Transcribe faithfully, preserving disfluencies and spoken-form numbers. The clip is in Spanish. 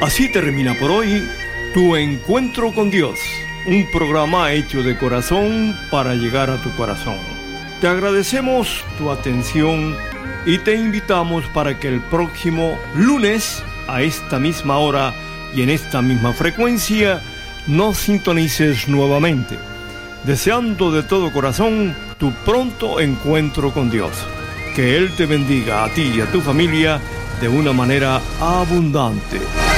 Así termina por hoy Tu Encuentro con Dios, un programa hecho de corazón para llegar a tu corazón. Te agradecemos tu atención y te invitamos para que el próximo lunes, a esta misma hora y en esta misma frecuencia, nos sintonices nuevamente, deseando de todo corazón tu pronto encuentro con Dios. Que Él te bendiga a ti y a tu familia de una manera abundante.